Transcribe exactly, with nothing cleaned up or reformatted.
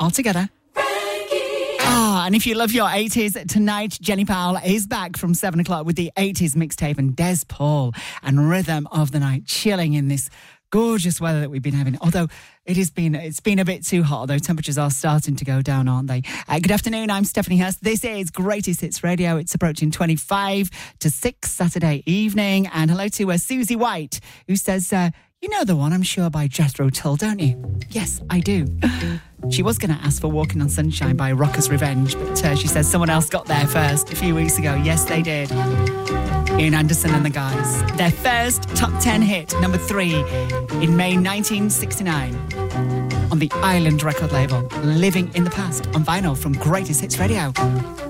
all together. Ah, and if you love your eighties, tonight Jenny Powell is back from seven o'clock with the eighties mixtape and Des Paul and Rhythm of the Night, chilling in this gorgeous weather that we've been having. Although it has been, it's been a bit too hot, although temperatures are starting to go down, aren't they? Uh, good afternoon, I'm Stephanie Hurst. This is Greatest Hits Radio. It's approaching twenty-five to six Saturday evening. And hello to uh, Susie White, who says, uh, you know the one, I'm sure, by Jethro Tull, don't you? Yes, I do. She was going to ask for Walking on Sunshine by Rocker's Revenge, but uh, she says someone else got there first a few weeks ago. Yes, they did. Ian Anderson and the Guys. Their first top ten hit, number three, in May nineteen sixty-nine, on the Island record label, Living in the Past, on vinyl from Greatest Hits Radio.